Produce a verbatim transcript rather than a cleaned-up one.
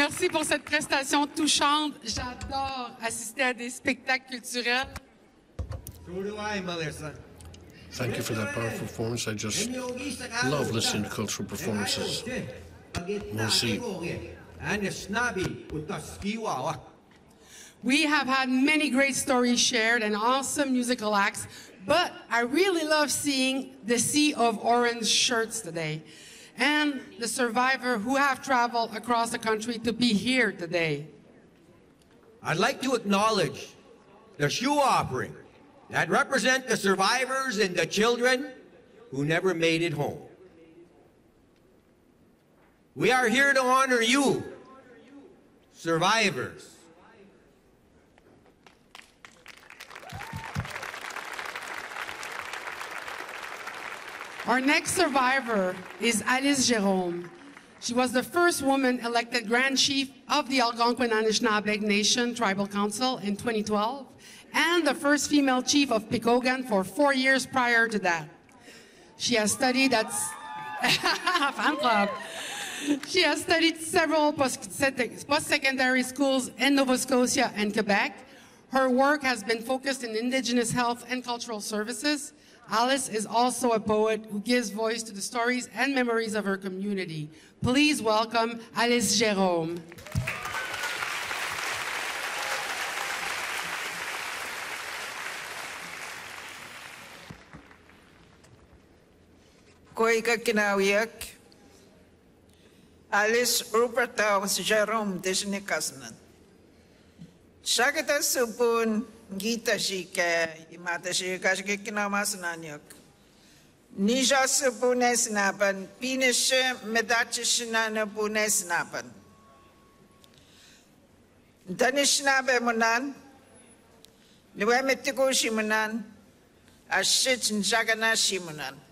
Merci pour cette prestation touchante. J'adore assister à des spectacles culturels. So do I, Melissa. Thank you for that powerful performance. I just love listening to cultural performances. Merci. We have had many great stories shared and awesome musical acts, but I really love seeing the sea of orange shirts today and the survivors who have traveled across the country to be here today. I'd like to acknowledge the shoe offering that represent the survivors and the children who never made it home. We are here to honor you, survivors. Our next survivor is Alice Jerome. She was the first woman elected Grand Chief of the Algonquin Anishinaabe Nation Tribal Council in twenty twelve, and the first female chief of Picogan for four years prior to that. She has studied at fan club. She has studied several post-secondary schools in Nova Scotia and Quebec. Her work has been focused in Indigenous health and cultural services. Alice is also a poet who gives voice to the stories and memories of her community. Please welcome Alice Jerome. Koika kinawiyak, Alice Ruperta was Jerome Disneycasnan. Shagata supun Gita shika, imata shika kinamasnanyok. Nisha supunesnapan, pinishe medachishinana punesnapan. Danishnabe munan, Nuemetiko shimunan, Ashit and Jagana shimunan.